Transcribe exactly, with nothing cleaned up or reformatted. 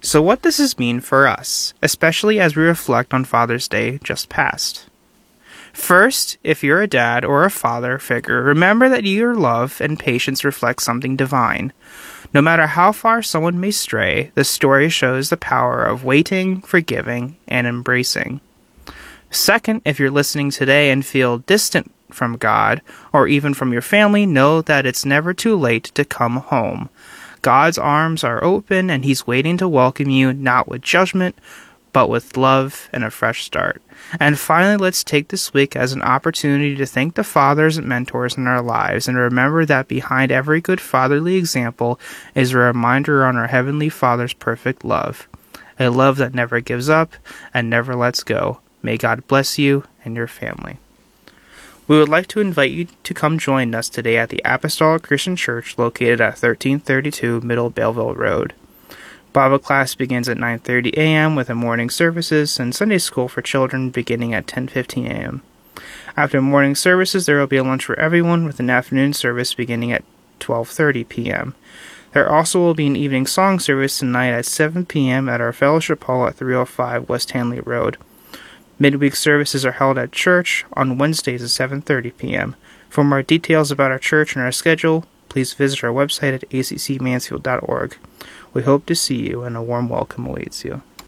So what does this mean for us, especially as we reflect on Father's Day just past? First, if you're a dad or a father figure, remember that your love and patience reflect something divine. No matter how far someone may stray, the story shows the power of waiting, forgiving, and embracing. Second, if you're listening today and feel distant from God, or even from your family, know that it's never too late to come home. God's arms are open, and He's waiting to welcome you, not with judgment, but with love and a fresh start. And finally, let's take this week as an opportunity to thank the fathers and mentors in our lives, and remember that behind every good fatherly example is a reminder on our Heavenly Father's perfect love, a love that never gives up and never lets go. May God bless you and your family. We would like to invite you to come join us today at the Apostolic Christian Church located at thirteen thirty-two Middle Belleville Road. Bible class begins at nine thirty a.m. with a morning services and Sunday school for children beginning at ten fifteen a.m. After morning services, there will be a lunch for everyone with an afternoon service beginning at twelve thirty p.m. There also will be an evening song service tonight at seven p.m. at our fellowship hall at three oh five West Hanley Road. Midweek services are held at church on Wednesdays at seven thirty p.m. For more details about our church and our schedule, please visit our website at a c c mansfield dot org. We hope to see you, and a warm welcome awaits you.